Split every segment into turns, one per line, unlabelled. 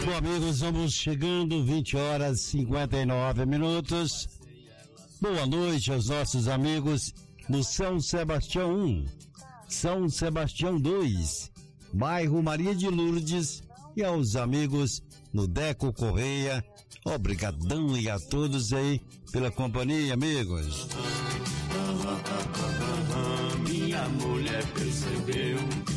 Bom, amigos, vamos chegando, 20h59. Boa noite aos nossos amigos no São Sebastião 1, São Sebastião 2, bairro Maria de Lourdes, e aos amigos no Deco Correia. Obrigadão e a todos aí pela companhia, amigos.
Minha mulher percebeu.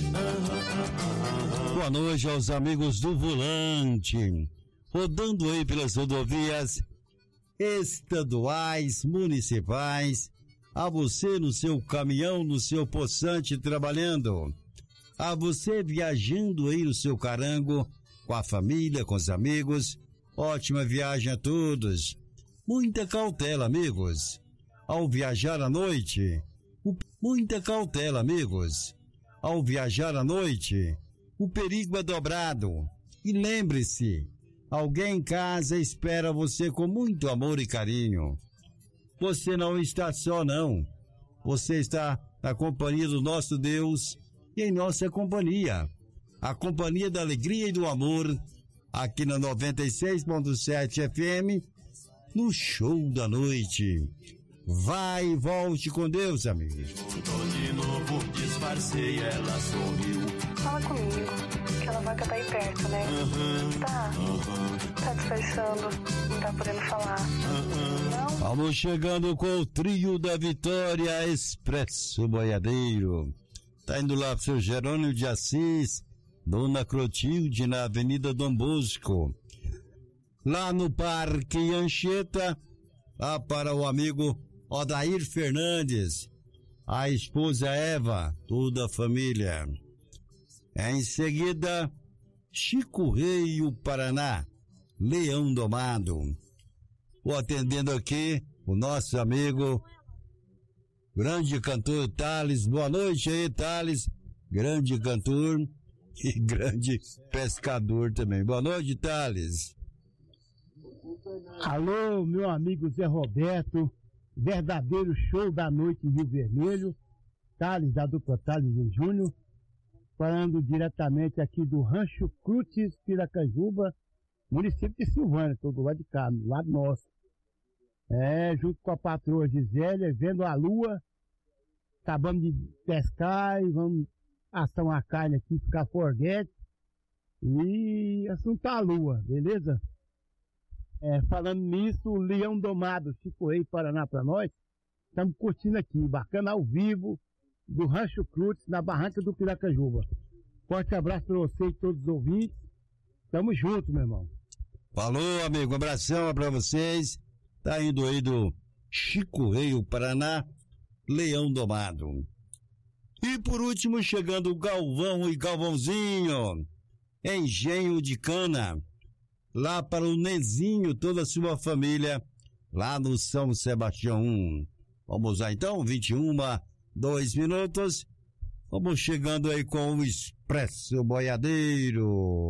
Boa noite aos amigos do Volante, rodando aí pelas rodovias estaduais, municipais, a você no seu caminhão, no seu poçante trabalhando, a você viajando aí no seu carango, com a família, com os amigos. Ótima viagem a todos. Muita cautela, amigos, ao viajar à noite. Muita cautela, amigos, ao viajar à noite. O perigo é dobrado. E lembre-se, alguém em casa espera você com muito amor e carinho. Você não está só, não. Você está na companhia do nosso Deus e em nossa companhia. A companhia da alegria e do amor, aqui na 96.7 FM, no Show da Noite. Vai e volte com Deus, amigo.
Voltou de novo, disfarcei, ela sorriu.
Fala comigo, que ela vai estar aí perto, né? Tá disfarçando, não tá podendo falar. Não?
Vamos chegando com o trio da Vitória, Expresso Boiadeiro. Tá indo lá pro seu Jerônimo de Assis, Dona Clotilde, na Avenida Dom Bosco. Lá no Parque Anchieta, lá para o amigo Odair Fernandes, a esposa Eva, toda a família. Em seguida, Chico Rei, o Paraná, Leão Domado. Vou atendendo aqui o nosso amigo, grande cantor Thales. Boa noite aí, Thales, grande cantor e grande pescador também. Boa noite, Thales.
Alô, meu amigo Zé Roberto, verdadeiro show da noite em Rio Vermelho, Thales, da dupla Thales e Júnior, falando diretamente aqui do Rancho Crutes, Piracanjuba, município de Silvânia, todo lado de cá, do lado nosso. Junto com a patroa Gisélia, vendo a lua, acabamos de pescar e vamos assar uma carne aqui, ficar forguete, e assuntar a lua, beleza? Falando nisso, o Leão Domado, Chico Rei, Paraná pra nós, estamos curtindo aqui, bacana ao vivo, do Rancho Cruz, na Barranca do Piracanjuba. Forte abraço pra você e todos os ouvintes, tamo junto, meu irmão.
Falou, amigo, um abração pra vocês. Tá indo aí do Chico Rei, o Paraná, Leão Domado. E por último, chegando o Galvão e Galvãozinho, Engenho de Cana, lá para o Nezinho, toda a sua família, lá no São Sebastião 1. Vamos lá então, 21h02. Vamos chegando aí com o Expresso Boiadeiro.